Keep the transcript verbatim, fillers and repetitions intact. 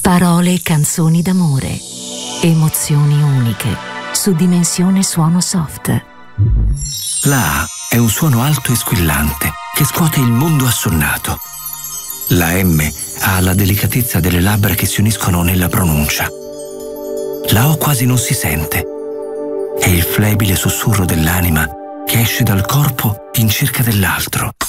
Parole e canzoni d'amore. Emozioni uniche. Su Dimensione Suono Soft. La A è un suono alto e squillante che scuote il mondo assonnato. La M ha la delicatezza delle labbra che si uniscono nella pronuncia. La O quasi non si sente. È il flebile sussurro dell'anima che esce dal corpo in cerca dell'altro.